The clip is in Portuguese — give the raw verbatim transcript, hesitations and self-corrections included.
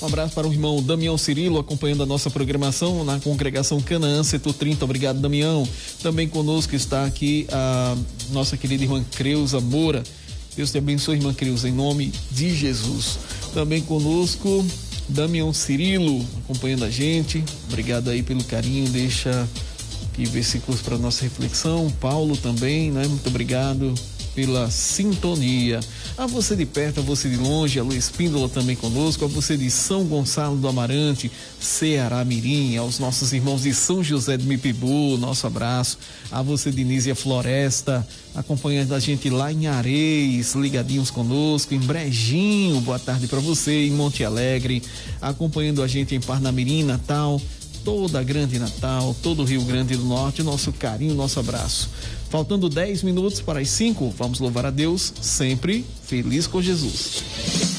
Um abraço para o irmão Damião Cirilo, acompanhando a nossa programação na congregação Canaã, setor trinta. Obrigado, Damião. Também conosco está aqui a nossa querida irmã Creuza Moura. Deus te abençoe, irmã Creuza, em nome de Jesus. Também conosco, Damião Cirilo, acompanhando a gente. Obrigado aí pelo carinho. Deixa aqui versículos para nossa reflexão. Paulo também, né? Muito obrigado pela sintonia. A você de perto, a você de longe, a Luiz Píndola também conosco, a você de São Gonçalo do Amarante, Ceará Mirim, aos nossos irmãos de São José do Mipibu, nosso abraço. A você de Nísia Floresta, acompanhando a gente lá em Areis, ligadinhos conosco, em Brejinho, boa tarde para você, em Monte Alegre, acompanhando a gente em Parnamirim, Natal, toda a Grande Natal, todo o Rio Grande do Norte, nosso carinho, nosso abraço. Faltando dez minutos para as cinco, vamos louvar a Deus, sempre feliz com Jesus.